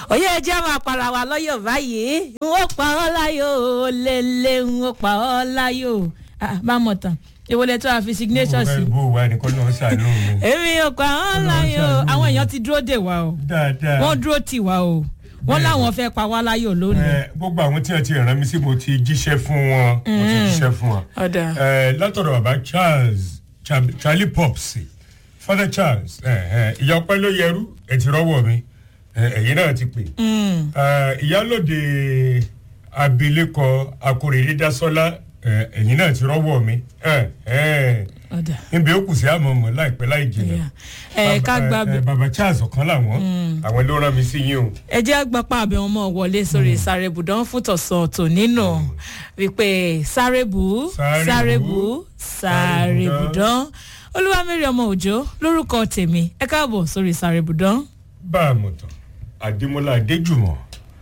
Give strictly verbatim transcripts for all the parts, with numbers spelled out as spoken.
Oye ẹ jẹ́ máa para wa lọ́yọ̀ báyìí. N ó pa ọ́ láyò lélẹ̀ n ó pa ọ́ láyò. Bá mọ̀ tán. Èwo lẹ tó a fi signature sí. Bó wà ní kọ́nà ṣàánú mi. Èmi ò pa ọ́ láyò. Àwọn èèyàn ti dúró dè wá o. Dáadáa. Wọ́n dúró tì wá o. Wọ́n láwọn fẹ́ pa wá láyò lónìí. Gbogbo àwọn tí wọ́n ti rán mi sí mo ti jíṣẹ́ fún wọn. Mo ti jíṣẹ́ fún wọn. Ọ̀dà. Látọ̀dọ̀ bàbá Charles Charlie Pops. Father Charles ìyá ọpẹ́ ló yẹrú ẹ ti rọ́wọ́ mi ẹ̀yin náà ti pè. Ìyálòde abilékọ Akórèdé Dásọ́lá ẹ̀yin náà ti rọ́wọ́ mi. Níbi ó kù sí àmọ́ mọ́ láìpẹ́ láì jìnnà. Ká gba bẹ̀. Bàbá Charles ọ̀kan làwọn àwọn ló rán mi sí yín o. Ẹ jẹ́ àgbàpá àbẹ̀ wọn mọ̀ wọlé sórí Sárébùdán fún tọ̀sán tò nínú wípé Sárébù Sárébù Sárébùdán. Olúwamẹ́rì ọmọ Òjó lórúkọ tèmi ẹ káàbọ̀ sórí Sárébùdán. Bá a mọ̀ tán Adémọ́lá Adéjùmọ̀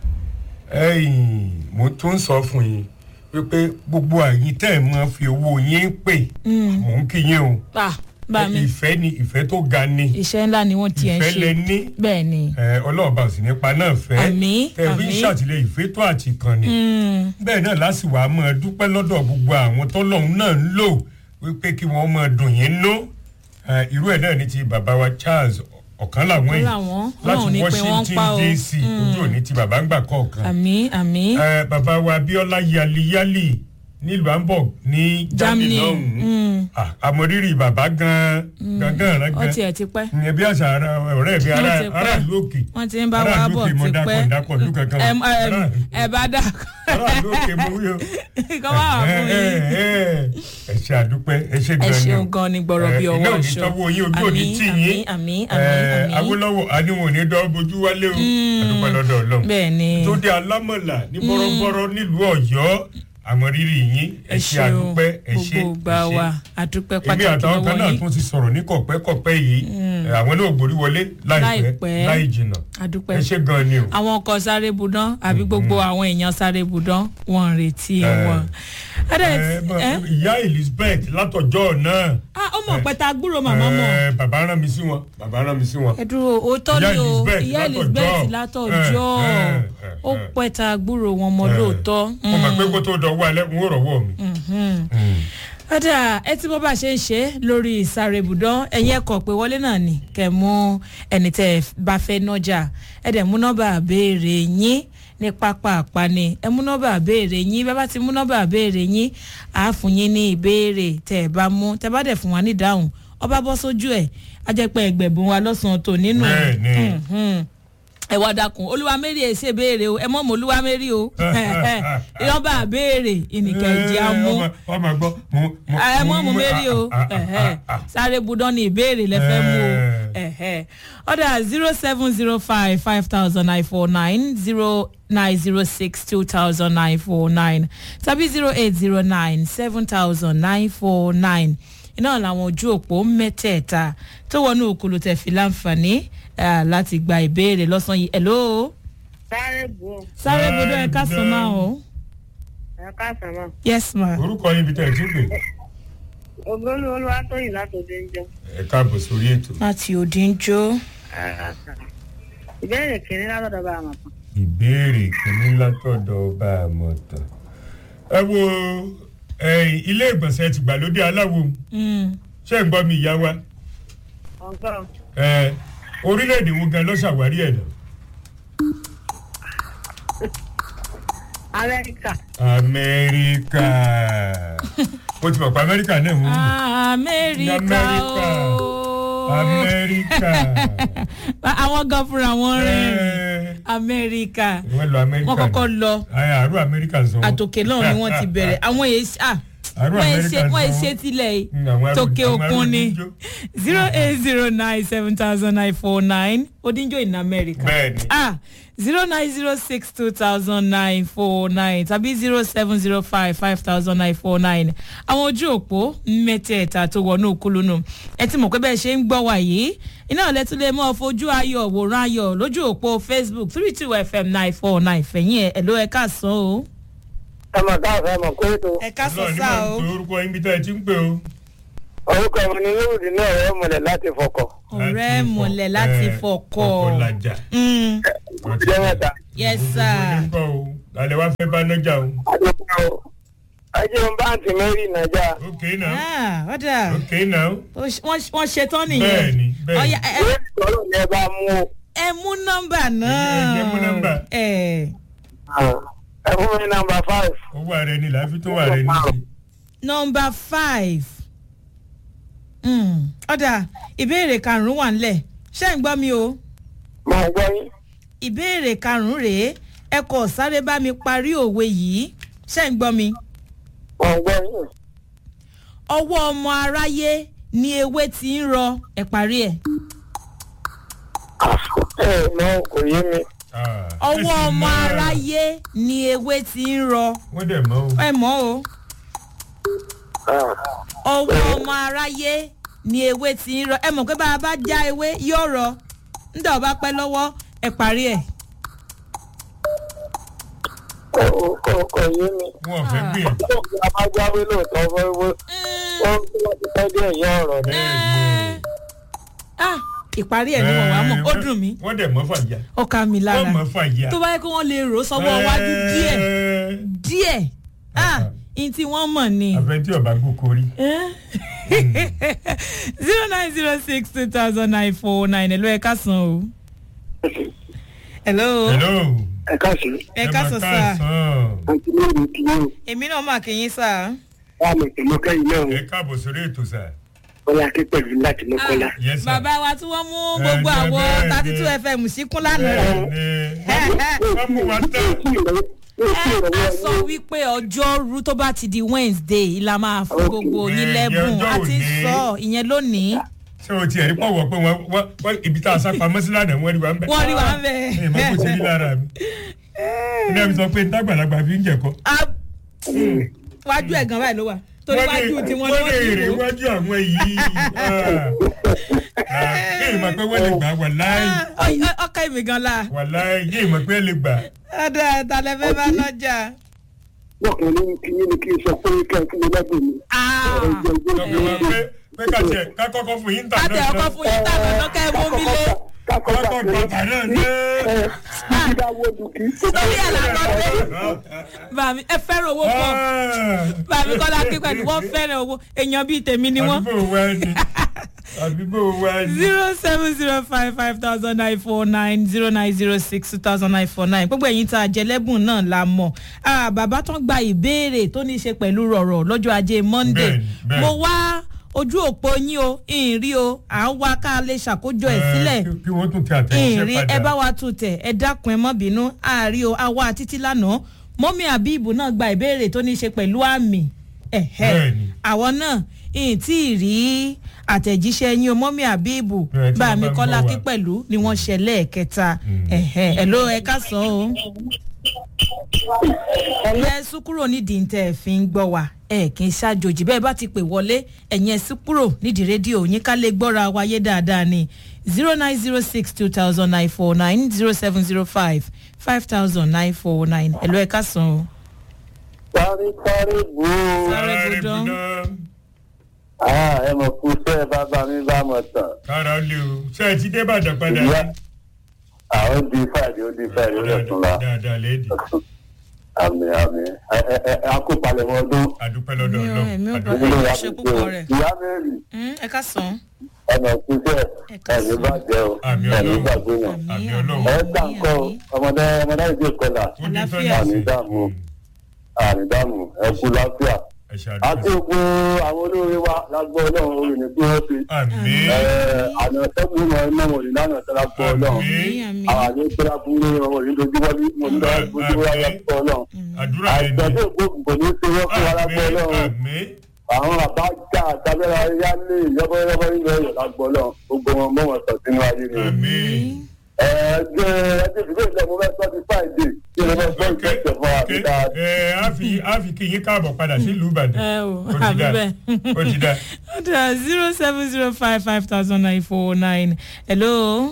ẹ̀yìn mo tún sọ fún yín wípé gbogbo àyín tẹ́ ẹ̀ máa fi owó yín pè mò ń kí yín o. bá mi ìfẹ́ ni ìfẹ́ tó ga ni. iṣẹ́ ńlá ni wọ́n ti ẹ̀ ń ṣe ìfẹ́ lẹ ní. bẹ́ẹ̀ ni. ọlọ́ọ̀bá ò sì nípa náà fẹ́. àmín àmín tẹ̀wé ṣàtìlẹ́yìn ìfẹ́ tó àti kan ni. bẹ́ẹ̀ náà lásìwọ̀ a máa dúpẹ́ lọ́dọ̀ gbogbo àwọn tọ́lọ́hún náà ń lò wípé kí wọ́n máa dùn yín nú. irú ẹ̀ náà ni ti bàbá wa Charles ọ̀kan làwọn yìí láti Washington D C ojú òní ti bàbá ń gbà kọ̀ọ̀kan. àmín àmín. bàbá wa Abíọ́lá yaliyali nílùú Hamburg ní Germany lọ́hùn-ún àmọ̀rírì bàbá gan gangan rẹ gan ọtí ẹ̀ ti pẹ́. ìyẹn bí àṣà ọ̀rẹ́ mi aráàlú òkè wọ́n ti ń bá wa bọ̀ ti pẹ́ ẹ bá dà aráàlú òkè mú yó. kọ́ wá wà fún yín. ẹ ṣe àdúpẹ́ ẹ ṣe gan ni. ẹ ṣeun gan ni gbọ́rọ̀ bí ọwọ́ ọ̀ṣọ́. iná ò ní tọ́wọ́ yín ojú òní tì yín. àmín àmín àmín. Awólọ́wọ̀ àníwọ̀n ní dọ́ bojú wálé o àdúpẹ́ lọ́dọ̀ Ọlọ́run. bẹ́ẹ̀ ni. tó dé alámọ̀là ní bọ́rọ́bọ́rọ́ nílùú Ọ̀yọ́ àmọ́ rírì yín ẹ ṣe àdúpẹ́ ẹ ṣe gbogbo gbà wá àdúpẹ́ pàtàkì lọ́wọ́ yín. èmi àtàwọn kan náà tún ti sọ̀rọ̀ ní kọ̀pẹ́kọ̀pẹ́ yìí àwọn náà gbórí wọlé láìpẹ́ láì jìnnà ẹ ṣe gan ni o. àwọn ọkọ̀ Sárébùdán àbí gbogbo àwọn èèyàn Sárébùdán wọn ń retí wọn. ìyá Elizabeth látọjọ́ náà. ó mọ̀ pé ta gbúrò màmá mọ̀. bàbá rán mi sí wọn bàbá rán mi sí wọn. ẹ dúró òótọ́ ni o ìyá Elizabeth látọjọ́ ó pẹ́ ta gbúrò wọn mọ́ lóòótọ́. mo mọ̀ pé kó tó dọ̀wọ́ alẹ́ n ó rọ̀wọ́ mi. ọ̀dà ẹ tí mo bá ṣe ń ṣe lórí Sárébùdán ẹ̀yin ẹ̀kọ́ pé wọlé náà ni kẹ́ mú ẹni tẹ́ ẹ bá fẹ́ nájà ẹ dẹ̀ mú nọ́mbà béèrè yín ní pápá àpáni ẹ mú nọ́mbà béèrè yín bá bá ti mú nọ́mbà béèrè yín á fún yín ní ìbéèrè tẹ́ ẹ bá mú tẹ́ bá dẹ̀ fún wa ní ìdáhùn ọba bọ́ sójú ẹ̀ á jẹ́ pé ẹgbẹ̀bùn wa lọ́sàn-án tó nínú ẹ wá dákun Olúwamẹ́rì ẹ ṣe béèrè o ẹ mọ̀ mọ́ Olúwamẹ́rì o ìyọ́nba béèrè ìnìkẹ́ ìjì amú ẹ mọ̀ mọ́ Mẹ́rì o Sárébùdán ní ìbéèrè lẹ́fẹ́ mú o ọ̀dà zero seven zero five five thousand nine four nine zero nine zero six two thousand nine four nine tàbí zero eight zero nine seven thousand nine four nine iná làwọn ojú òpó mẹ́tẹ̀ẹ̀ta tó wọnú òkúlù tẹ̀ fi láǹfààní láti gba ìbéèrè lọ́sàn-án yìí. hello. Sárébù. Sárébùdán ẹ káàsán máa o. ẹ káàsán máa. yes ma. orúkọ yín bí tẹ̀ ẹ ti pè. Ògbólú Olúwatóyìn láti Òdìnjọ. ẹ káàbọ̀ sórí ètò. láti Òdìnjọ. ìbéèrè kìíní látọ̀dọ̀ bá a mọ̀ tán. ìbéèrè kìíní látọ̀dọ̀ bá a mọ̀ tán. ẹ wo ilé ìgbọ̀nsẹ̀ tìgbàlódé aláwo ṣé ń gbọ́ mi ìyá wa. ọ̀gbọ́n. orílẹ̀-èdè wo gan ló ṣàwárí ẹ̀ náà. Amẹ́ríkà. Amẹ́ríkà. mo ti mọ̀ pé Amẹ́ríkà náà mú. Amẹ́ríkà ooo. Amẹ́ríkà. àwọn gan fúnra wọn rẹ̀ Amẹ́ríkà. wọ́n lọ Amẹ́ríkà. wọ́n kọ́kọ́ lọ. àrùn Amẹ́ríkà sọ. àtòkè náà ni wọ́n ti bẹ̀rẹ̀ àwọn èsì wọ́n ṣe tilẹ̀ tókè òkun ni zero eight zero nine seven thousand nine four nine Òdìnjọ in America. bẹ́ẹ̀ni. ah zero nine zero six two thousand nine four nine tàbí zero seven zero five five thousand nine four nine àwọn ojú òpó mẹ́tẹ̀ẹ̀ta tó wọnú òkúlùnù ẹ ti mọ̀ pé bẹ́ẹ̀ ṣe ń gbọ́ wá yìí iná ọ̀lẹ́tún lè mọ́ fojú ayọ̀ wòran ayọ̀ lójú òpó Facebook three two F M nine four nine fẹ̀yìn ẹ̀ ẹ̀ ló ẹ̀ ká sàn o. ẹ mọ̀ káàsán ẹ mọ̀ kó ètò. ẹ ká sọ sá o. orúkọ ibi tá ẹ ti ń pè o. orúkọ mi ni lóòdì náà ọ̀rẹ́ mọ̀lẹ̀ láti fọkọ̀. ọ̀rẹ́ mọ̀lẹ̀ láti fọkọ̀. ọkọ̀ làjà. ìjọba mẹ́ta. yes sir. nígbà o lálẹ́ wá fẹ́ bá nájà o. àdókòwò o ajé ń bá àǹtí mẹ́rin nàjà. ok now. ah ọ̀dà ok now. wọ́n ṣe tán nìyẹn. bẹ́ẹ̀ni bẹ́ẹ̀ni. ọ̀ya ẹ ìwé ìtọ́lọ̀ ni ẹ bá mú o. ẹ mú nọ́mbà náà. ẹ mú nọ́mbà. ẹ ẹ fún mi nọ́mbà five. owó ààrẹ ni làá fi tó wà rẹ níṣẹ́. nọ́mbà five. Mm, ọ̀dà ìbéèrè karùn-ún wà ńlẹ̀ ṣé ń gbọ́ mi o. mo ń gbọ́ yín. ìbéèrè karùn-ún rèé ẹ kò sáré bá mi parí òwe yìí ṣé ń gbọ́ mi. mo ń gbọ́ yín. ọwọ́ ọmọ aráyé ni ewé ti ń rọ ẹ parí ẹ̀. ẹ mọ kò yé mi. ọwọ́ ọmọ aráyé ni ewé ti ń rọ wọ́n dẹ̀ mọ́ o. ẹ mọ̀ o. ọwọ́ ọmọ aráyé ni ewé ti ń rọ ẹ mọ̀ pé bá a bá já ewé yóò rọ nígbà ó bá pẹ́ lọ́wọ́ ẹ parí ẹ̀. kò kò kò yé mi. wọn ò fẹ́ gbìyànjú. a máa jáwé lóòótọ́ fẹ́wọ́ wọ́n ti fẹ́ dé ẹ̀yìn ọ̀rọ̀ ni. ah ìparí ẹ̀ ni wọ́n wá mọ̀ ó dùn mí wọ́n dẹ̀ mọ́ fàyà. ó ká mi lára wọ́n mọ́ fàyà. tó bá yẹ kó wọ́n lè rò sọ́wọ́ wájú díẹ̀ díẹ̀ ah n tí wọ́n mọ̀ ni. àfẹ́ tí ọba gòkò rí. zero nine zero six two thousand nine four nine hello ẹ ká san o. hello. hello. ẹ káàsì. ẹ ká san sá. àǹtí mẹ́rin kì í yóò. èmi náà mà kí yín sá. wà á mọ̀ tẹ̀mọ́ kẹ́yìn náà. ẹ káàbọ̀ sórí ètò sá. bọ́lá ké pẹ̀lú láti mọ́kànlá. yes sir. bàbá wa tí wọ́n mú gbogbo àwọn thirty two fm síkún lánàá. wọ́n mú wa tán. ẹ sọ wípé ọjọ́rú tó bá ti di wednesday la máa fún gbogbo yín lẹ́bùn a ti sọ ìyẹn lónìí. ṣé o tiẹ̀ rí pọ̀wọ́ pé wọ́n ibi tá a sá pamọ́ sí lánàá wọ́n rí wa ń bẹ̀. wọ́n rí wa ń bẹ̀. ẹ mọ̀ kó ti rí lára mi. ní ẹ̀mí sọ pé dágbàlagbà fi ń jẹ̀kọ́. wájú ẹ̀ gan báyìí ló wà torí wájú tí wọ́n lọ́wọ́ sí ìwò. wọ́n lè wájú àwọn yìí. kéèyàn mọ̀ pé wọ́n lè gbà wà láì. ọkọ ìmì gan la. wà láì kéèyàn mọ̀ pé lè gbà. ọ̀dà ìtàlẹ̀ fẹ́ bá lọ́jà. wọ́n kàn ní kí ní kí n sọ pé kí n fún mi lẹ́bùn mi. lọ́kàn wọn pé pé ká tiẹ̀ ká kọ́kọ́ fún yín tà náà. ká tẹ̀ ọkọ̀ fún yín tà náà lọ́kẹ́ ẹ̀ mú mi lé. kọ́kọ́ gbọ́tà náà ní. sórí ẹ̀ làkọ́ pé bàmí ẹ fẹ́ràn owó pọ̀ bàmí kọ́lá kí pẹ̀lú wọ́n fẹ́ràn owó èèyàn bíi tèmi ni wọ́n. àdúgbò wa ni àdúgbò wa ni. zero seven zero five five thousand nine four nine zero nine zero six two thousand nine four nine gbogbo ẹ̀yin tá a jẹ lẹ́bùn náà la mọ̀ bàbá tán gba ìbéèrè tó ní í ṣe pẹ̀lú rọ̀rọ̀ lọ́jọ́ ajé monday mo wá ojú òpó yín o ìrìn o à ń wá ká lè ṣàkójọ ẹ̀ sílẹ̀ kí wọ́n tún tẹ àtẹ̀jíṣẹ́ padà. ìrìn ẹ bá wa tún tẹ̀ ẹ dákun ẹ mọ́ bínú àárí o àwa títí lánàá mọ́mí àbíbù náà gba ìbéèrè tó ní í ṣe pẹ̀lú àmì ẹ̀hẹ́ àwọn náà ìyìn tí ì rí àtẹ̀jíṣẹ́ yín o mọ́mí àbíbù bá mi kọ́lá kí pẹ̀lú ni wọ́n ṣe lẹ́ẹ̀kẹta ẹ̀hẹ́ ẹ̀ ló ẹ ká sọ o. ẹ sún kúrò nídìí tẹ́ ẹ fi ń gbọ́ wa ẹ kì í ṣàjòjì bẹ́ẹ̀ bá ti pè wọlé ẹ̀yìn ẹ̀ sún kúrò nídìí rédíò yín ká lè gbọ́ra wáyé dáadáa ni zero nine zero six two thousand nine four nine zero seven zero five five thousand nine four nine ẹ̀ ló ẹ ká sọ o. sáré sáré bò ó. sáré budán. ẹ mọ̀ kú sẹ́ bàbá mi bá mọ̀ tán. kára lè o ṣé ẹ ti dé bàdàn padà. àwọn di fàdí ó di fàdí ó lè tún la. dáadáa léèdì. àmì àmì ẹ ẹ ẹ akópalẹ̀mọ́ ọdún. adúpẹ́ lọ́dọ̀ ọlọ́run. èmi ò gbọ́dọ̀ ṣe púpọ̀ rẹ̀. ìyá mẹ́rin. ẹ ká sàn. ẹ mọ̀ kú sẹ́ ẹ̀mí bàjẹ́ o ẹ̀mí gbàgbé wọn. àmì ọlọ́run. ẹ gbà ń kọ́ ọmọdé ọmọdé ìdí ìkọlà. àmì dààmú àmì dààmú ẹ kú láfíà. àti gbogbo àwọn olóore wa lágbó ọlọ́run orin ní bí wọ́n ṣe. àná sẹ́gun mọ̀ ẹ́ mọ̀ ní lánàá tó lágbó ọlọ́run. àwọn àti ìpínlẹ̀ abúlé wọn ní dojúbọ́ bí mo ní dojúbọ́ lágbó ọlọ́run. àìsàn tó gbóògùn kò ní ṣe wọ́n fún wa lágbó ọlọ́run. àwọn àbájá àtàbẹ́rẹ́ ayálé yọ́bọ́yọ́bọ́ nínú ẹ̀yọ̀ lágbó ọlọ́run gbogbo wọn mọ̀ wọ́n sọ sínú ayé ni. ẹgbẹ́ ẹgbẹ́ ìdílé ìjọba mo fẹ́ sọ́ ti fáìdé kí ló fẹ́ sọ́ ìgbésẹ̀ fún àbíká. ẹ á fi á fi kí yín káàbọ̀ padà sílùú ìbàdàn. ẹ o àbí bẹ́ẹ̀. ó ti dá. ó dà zero seven zero five five thousand nine four nine hello.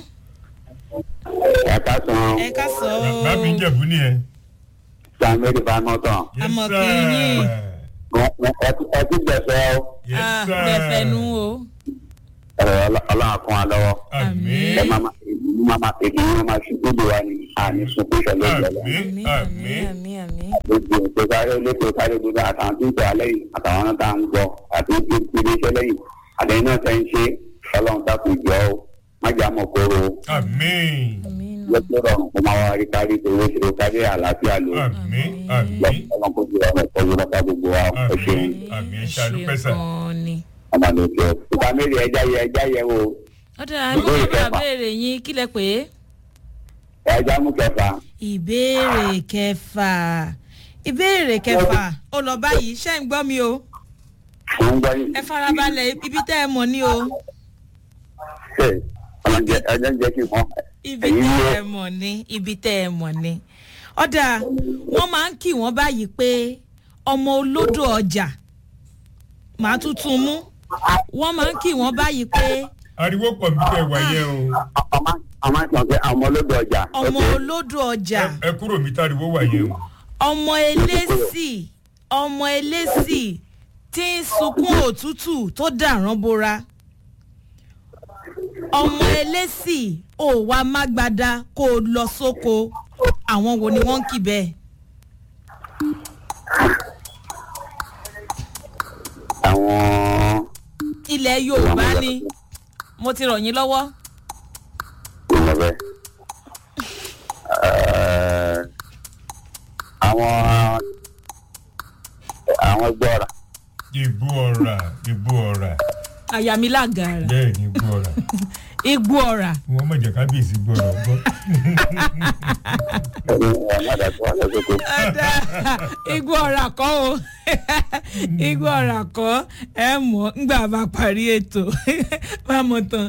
ẹ ká sàn. ẹ ká sọ o. bàbá mi ń jẹ̀bú nìyẹn. sàmẹ́rì bá mọ́ tán. àmọ̀ kí yín. ẹ ti gbẹ̀fẹ́ o. gbẹ̀fẹ́ nu o. ọlọ́run kún wa lọ́wọ́. àmín. ẹ máa máa máa pè kí wọ́n máa ṣubú lè wá ní àní sunkún ìṣẹ̀lẹ̀ ìjọba. àmì àmì àmì àmì. gbogbo ètò sáré olóko sáré gbogbo àtàwọn tó ń tẹ alẹ́ yìí àtàwọn náà tá à ń gbọ́ àti ojú iléeṣẹ́ lẹ́yìn àtẹ̀yìn náà tẹ́ ń ṣe ọlọ́run dákun ìjọ ó má jà mọ̀ kóró. àmín. lọ́jọ́ rọrùn kó máa wá rí kárí owó ṣe kárí àlàáfíà lò. àmín àmín. ọlọ́run kó ti rọrùn ẹ̀kọ́ yóò bá gbogbo wa ẹ ṣeun. àmín ẹ ṣe àdúpẹ́sà. ọmọ mi jẹ ìgbà méjì ẹja yẹ ẹja yẹ o. ọ̀dà àmọ́ bá béèrè yín kí lẹ pé. ẹja mú kẹfà. ìbéèrè kẹfà ìbéèrè kẹfà ó lọ báyìí ṣé ń gbọ́ mi o. mo ń gbọ́ yìí. ẹ farabalẹ̀ ibi tẹ́ ẹ mọ̀ ní o. ṣe ọlọ́njẹ ẹjẹ ń jẹ́ kí n mọ̀. ibi tẹ́ ẹ mọ̀ ní ibi tẹ́ ẹ mọ̀ ní. ọ̀dà wọ́n máa ń kí wọ́n báyìí pé ọmọ olódò ọjà màá tuntun mú wọ́n máa ń kí wọ́n báyìí pé. ariwo pọ̀ bí tẹ̀ wáyé o. ọmọ ìtàn pé ọmọ olódò ọjà. ọmọ olódò ọjà. ẹ kúrò mi táriwo wáyé o. ọmọ eléṣì ọmọ eléṣì tí ń sunkún òtútù tó dàrán bora. ọmọ eléṣì ò wá mágbádá kó o lọ sóko àwọn wo ni wọ́n ń kí bẹ́ẹ̀. àwọn. ilẹ̀ yorùbá ni mo ti rọ̀ yín lọ́wọ́. ìmọ̀bẹ. àwọn àwọn gbọ́ra. igbó ọ̀rà igbó ọ̀rà. àyà mi lágara. bẹ́ẹ̀ ni igbó ọ̀rà. igbó ọ̀rà. wọ́n mọ̀ jẹ́ kábíyèsí igbó ọ̀rà gbọ́. igbó ọ̀rà kọ́ o igbó ọ̀rà kọ́ ẹ mọ̀ ngbà bá parí ètò bá mọ̀ tán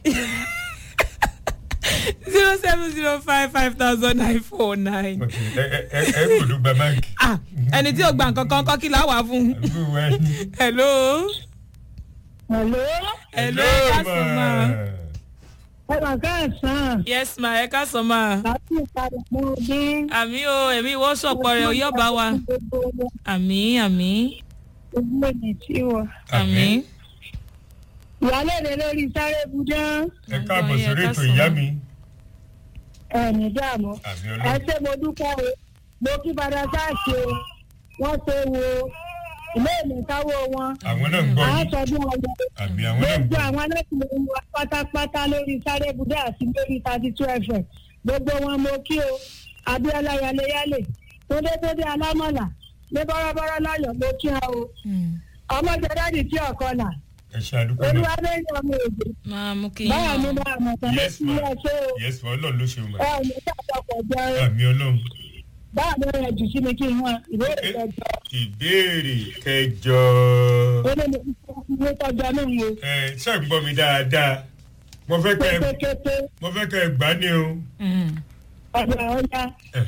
zero seven zero five five thousand nine four nine. ẹ ẹ ẹ kò ló gba báńkì. ẹni tí ò gba nǹkan kan kọ́ kí láwàá fún. hello. hello. hello kásán ma. ẹ mà káàsán. yes ma ẹ kásán ma. láti ìpadà mú ọdún. àmì o èmi ìwọ sọ̀pọ̀ rẹ̀ oyè ọba wa. àmì àmì. gbogbo èdè tí wọ. àmì. ìyálẹ̀dẹ̀ lórí sáré budán. ẹ káàbọ̀ sórí ètò ìyá mi. ẹ ní dààmú. ẹ ṣe mo dúpẹ́ o mo kí padà sáàsì o wọ́n ṣe wo ilé ìmọ̀sáwó wọn. àwọn náà ń gbọ́ yìí. àtọ́jú ọjọ́. àmì àwọn náà ń gbogbo gbọ́. àwọn alẹ́kùnrin wa pátápátá lórí sáré budán àti lórí thirty two fm gbogbo wọn mo kí o abiola yaleyale tódétódé alámọ̀là ní bọ́rọ́bọ́rọ́ láyọ̀ mo kí ọ o ọmọdé dáàdì tí ọ̀kọ́là ẹ ṣe àdúgbò náà. olúwàbẹ̀yìn ọmọ èdè máa mú kí báwa mi bá àmọ̀ tán ló sí ilé ẹṣẹ́ o yes ma ọlọ́run ló ṣe o ma. ẹ ò ní sàtọkọ̀ jẹ́ o àmì ọlọ́run. báwa mi rẹ̀ jù sí mi kí n wọ́n ìbéèrè kẹjọ. ìbéèrè kẹjọ. ó ní mo fi ìwé tọjọ náà wo. ẹ ṣe ń gbọ́ mi dáadáa mo fẹ́ kẹ́ ẹ kétékété mo fẹ́ kẹ́ ẹ gbá ní o. ọ̀dọ̀ ọ̀yá.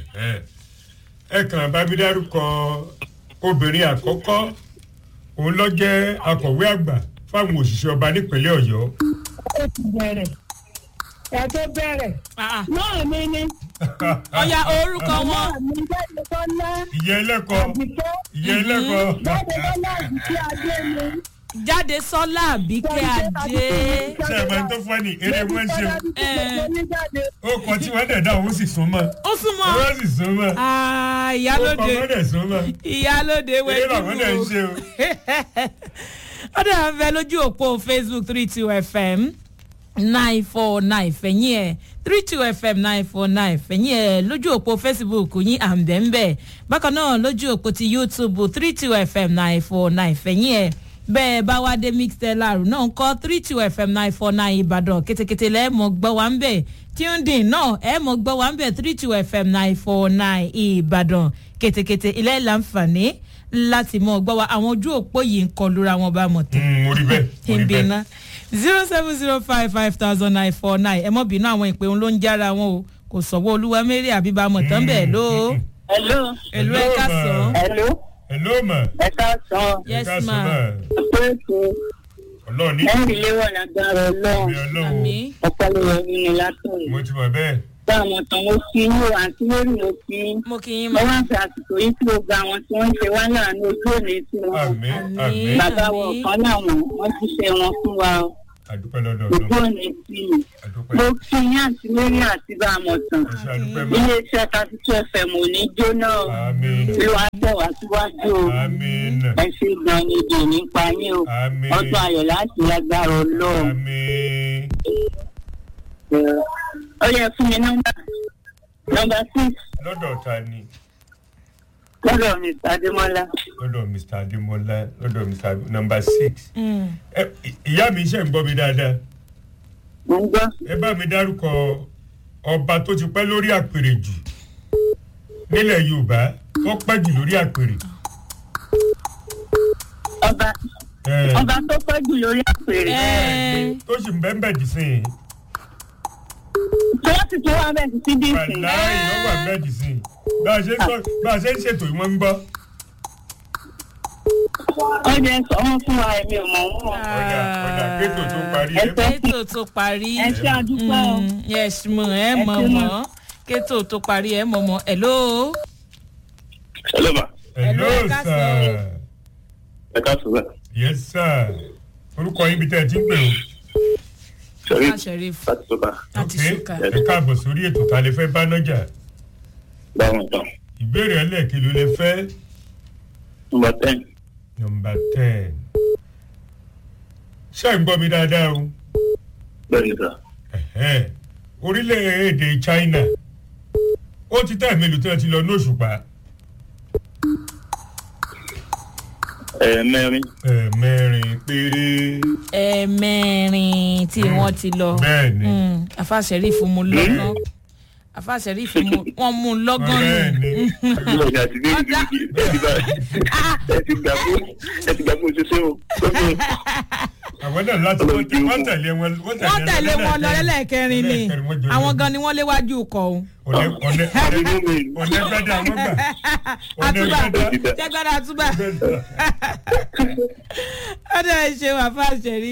ẹ kàn bá mi dárúkọ obìnrin àkọ́kọ́ òun ló jẹ́ akọ̀wé àgbà fáwọn òṣìṣẹ́ ọba nípínlẹ̀ ọ̀yọ́. ó ti bẹ̀rẹ̀ ẹ tó bẹ̀rẹ̀ náà mi ni. ọ̀yà orúkọ wọn. náà mi jáde sọ́lá. ìyá ẹlẹ́kọ̀ọ́ àbíkẹ́. ìyá ẹlẹ́kọ̀ọ́. jáde sọ́lá àbíkẹ́ adé mi. jáde sọ́lá àbíkẹ́ adé. ṣé ẹ máa ń tó fún ẹ ní eré wọn ṣe o. o. ó kọ tí wọ́n dẹ̀ dá òun sì sún mọ́. ó súnmọ́. wọ́n sì sún mọ́. ìyálóde ó kọ wọ́n dẹ̀ sún mọ́. ìyálóde eré wẹ́ẹ́ làwọn dẹ̀ ń ṣe o. ó dẹ̀ ń fẹ́ lójú òpó facebook three two fm nine four nine fẹ̀yìn ẹ̀ three two fm nine four nine fẹ̀yìn ẹ̀ lójú òpó facebook yín àǹbẹ̀ǹbẹ̀ bákan náà lójú òpó ti youtube three two fm nine four nine fẹ̀yìn ẹ̀ bẹ́ẹ̀ bá wá dé mixtelar náà ń kọ́ three two fm nine four nine ìbàdàn kétékété lẹ́ẹ̀mọ́ gbọ́ wá ń bẹ̀ tundin náà ẹ̀ẹ́mọ́ gbọ́ wá ń bẹ̀ three two fm nine four nine ìbàdàn kétékété ilẹ̀ láǹfààní láti mọ̀ gbọ́ wá àwọn ojú òpó yìí ń kọ lura wọn bá mọ̀ tán. mo rí bẹ́ẹ̀ mo rí bẹ́ẹ̀. zero seven zero five five thousand nine four nine ẹ mọ̀ bínú àwọn ìpè òun ló ń jára wọn o kò sọ̀wọ́ olúwa mẹ́rẹ̀ àbí bá mọ̀ tán bẹ́ẹ̀ ló. hello. èlò ẹ ká sọ. hello. hello ma. ẹ ká sọ. yes ẹ ká sọ ma. ọ̀pẹ̀ẹ̀kọ́ ọlọ́run ní. ẹ̀rì léwọ̀ lágbára àmì ọlọ́run ọlọ́run. àmì. ọ̀pọ̀lọpọ̀ mi ni látọ̀rọ̀. mo ti mọ̀ bẹ́ẹ̀. bá àwọn tán mo fi yín o àǹtí lórí mo fi yín. mo kì í mo mọ̀. wá ń fi àsìkò yìí tí gbogbo àwọn tí wọ́n ń ṣe wá náà ní ojú òní tí wọ́n. àmì Àmín. àmì. bàbá wọn kan náà wọ́n wọ́n ti ṣe wọn fún wa o. àdúpẹ́ lọ́dọ̀ gbogbo náà. ní sí i mo fi yín àti mary àti bá a mọ̀ tán ẹ ṣe àdúpẹ́ mọ́. iléeṣẹ́ thirty two fm ò ní jóná o àmín. ló wá tẹ̀ wá síwájú o àmín. ẹ ṣe gan ni èdè nípa yín o àmín. ọdún ayọ̀ láti lágbára ọlọ́run. àmín. ó yẹ fún mi nọ́mbà nọ́mbà six lọ́dọ̀ ta ni. lọ́dọ̀ mr adémọ́lá. lọ́dọ̀ mr adémọ́lá lọ́dọ̀ mr number six. ẹ ìyá mi ṣe ń gbọ́ mi dáadáa. mo ń gbọ́. ẹ bá mi dárúkọ ọba tó ti pẹ́ lórí àpèrè jù nílẹ̀ yorùbá tó pẹ́ jù lórí àpèrè. ọba ọba tó pẹ́ jù lórí àpèrè. tó sì ń bẹ́ẹ̀ bẹ́ẹ̀ dì sí i. tí wọ́n sì tún wá bẹ́ẹ̀ sí dì sí i. wàláì wọ́n wà bẹ́ẹ̀ dì sí i. bá a ṣe ń ṣètò ìwọ̀n ń gbọ́. ó jẹ́ sọ wọ́n fún wa ẹ̀mí ò mọ̀ wọ́n. ọ̀dà ọ̀dà kétò tó parí ẹ̀ kétò tó parí ẹ ṣe àdúgbò o. yes mo ẹ mọ mọ kétò tó parí ẹ mọ mọ hello. hello ma. hello sir. ẹ ká sọ bẹ́ẹ̀. yes sir. orúkọ yín bí tẹ́ ẹ ti ń pè o. Sheriff láti sọ́kà. láti sọ́kà. ẹ káàbọ̀ sórí ètò ta lè fẹ́ bá nájà. báwọn tán. ìbéèrè ẹlẹ́ẹ̀kì ló lè fẹ́. number ten. number ten. ṣé ń gbọ́ mi dáadáa o. bẹ́ẹ̀ni sà. orílẹ̀-èdè China ó ti tẹ́ mélòó tí wọ́n ti lọ ní òṣùpá. ẹ̀ẹ̀mẹrin. ẹ̀ẹ̀mẹrin péré. ẹ̀ẹ̀mẹrin tí wọ́n ti lọ. bẹ́ẹ̀ni. àfàṣẹ́rí fún mu lọ́gán àfàṣẹ́rí fún mu wọ́n mú un lọ́gán bẹ́ẹ̀ni. ọjà ti dé ibi ẹ ti bá ẹ ti gbà fún ẹ ti gbà fún ṣiṣẹ́ o. àwọn náà láti wọ́n tẹ̀lé wọn. wọ́n tẹ̀lé wọn lọ lẹ́lẹ́kẹrin ni àwọn gan ni wọ́n léwájú kọ o. ọ̀nẹ́ ọ̀nẹ́ ọ̀nẹ́ gbẹ́dẹ́ àwọn gbà. àtúbà jẹ́gbẹ́dẹ́ àtúbà. ọ̀dọ̀ ìṣe wà fún àṣẹrí.